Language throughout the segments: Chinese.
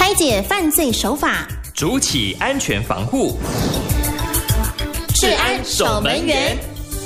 拆解犯罪手法， 筑起安全防护， 治安守门员。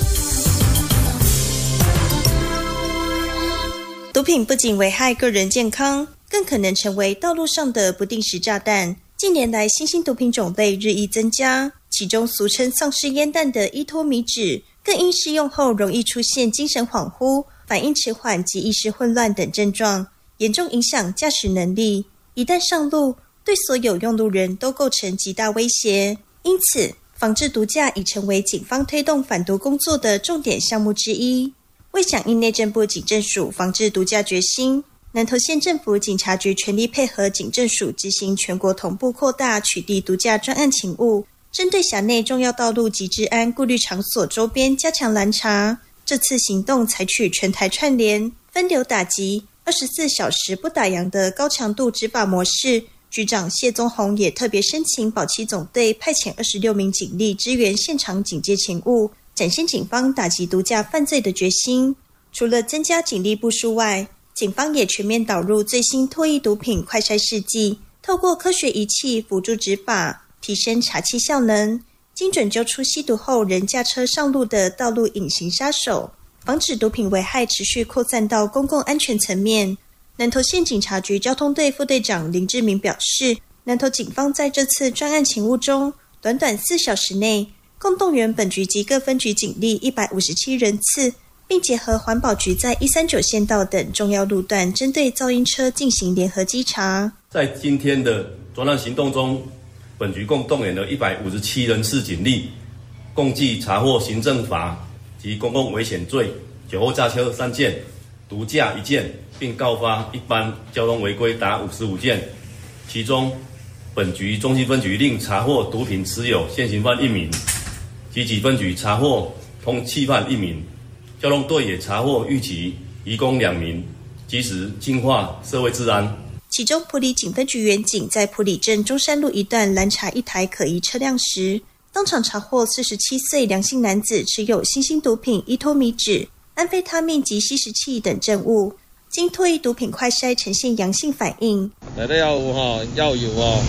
毒品不仅危害个人健康，更可能成为道路上的不定时炸弹。近年来，新兴毒品种类日益增加，其中俗称丧尸烟弹的依托米酯，更因使用后容易出现精神恍惚、反应迟缓及意识混乱等症状，严重影响驾驶能力。一旦上路，对所有用路人都构成极大威胁。因此，防治毒驾已成为警方推动反毒工作的重点项目之一。为响应内政部警政署防治毒驾决心，南投县政府警察局全力配合警政署执行全国同步扩大取缔毒驾专案勤务，针对辖内重要道路及治安顾虑场所周边加强拦查。这次行动采取全台串联、分流打击、24小时不打烊的高强度执法模式。局长谢宗宏也特别申请保七总队派遣26名警力支援现场警戒勤务，展现警方打击毒驾犯罪的决心。除了增加警力部署外，警方也全面导入最新脱衣毒品快筛试剂，透过科学仪器辅助执法，提升查缉效能，精准揪出吸毒后仍驾车上路的道路隐形杀手，防止毒品危害持续扩散到公共安全层面。南投县警察局交通队副队长林志明表示，南投警方在这次专案勤务中，短短4小时内，共动员本局及各分局警力157人次，并结合环保局在139县道等重要路段，针对噪音车进行联合稽查。 在今天的专案行动中，本局共动员了157人次警力，共计查获行政法及公共危险罪、酒后驾车3件、毒驾1件，并告发一般交通违规达55件。其中，本局中西分局另查获毒品持有现行犯1名，集集分局查获通缉犯1名，交通队也查获逾期移工2名，及时净化社会治安。 其中，埔里警分局员警在埔里镇中山路一段拦查一台可疑车辆时，当场查获47岁梁姓男子持有新兴毒品依托米酯、安非他命及吸食器等证物，经脱衣毒品快筛呈现阳性反应。 内底要有吼，要有哦。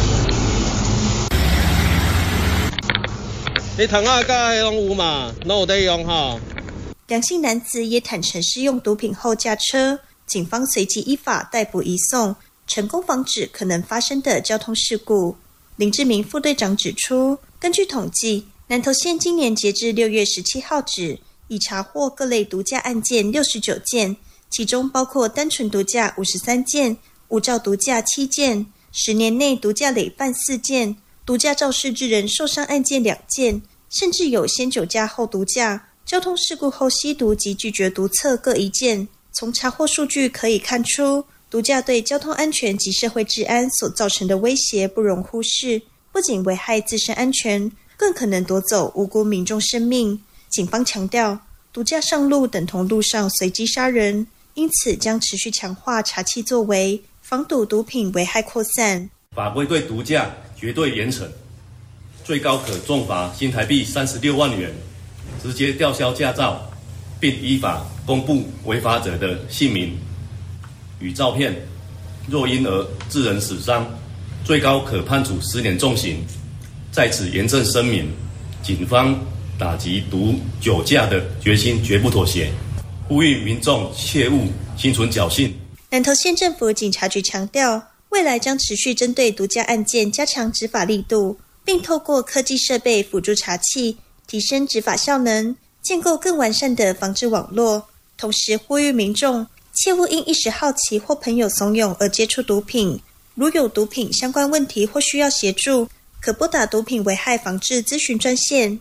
你糖啊，甲迄拢有嘛，拢有在用吼。 梁姓男子也坦诚施用毒品后驾车，警方随即依法逮捕移送，成功防止可能发生的交通事故。林志明副队长指出，根据统计，南投县今年截至6月17号止，已查获各类毒驾案件69件，其中包括单纯毒驾53件、无照毒驾7件、10年内毒驾累犯4件、毒驾肇事致人受伤案件2件，甚至有先酒驾后毒驾、交通事故后吸毒及拒绝毒测各1件。从查获数据可以看出，毒驾对交通安全及社会治安所造成的威胁不容忽视，不仅危害自身安全，更可能夺走无辜民众生命。警方强调，毒驾上路等同路上随机杀人，因此将持续强化查缉作为，防堵毒品危害扩散。 法规对毒驾绝对严惩，最高可重罚新台币36万元，直接吊销驾照，并依法公布违法者的姓名与照片，若因而致人死伤，最高可判处10年重刑。在此严正声明，警方打击毒酒驾的决心绝不妥协，呼吁民众切勿心存侥幸。 南投县政府警察局强调，未来将持续针对毒驾案件加强执法力度，并透过科技设备辅助查缉，提升执法效能，建构更完善的防治网络。同时呼吁民众切勿因一时好奇或朋友怂恿而接触毒品，如有毒品相关问题或需要协助，可拨打毒品危害防治咨询专线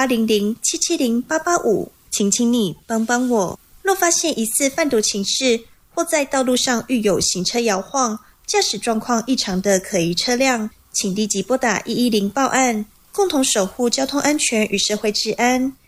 0800-770-885，请你帮帮我。若发现疑似贩毒情事，或在道路上遇有行车摇晃、驾驶状况异常的可疑车辆，请立即拨打110报案，共同守护交通安全与社会治安。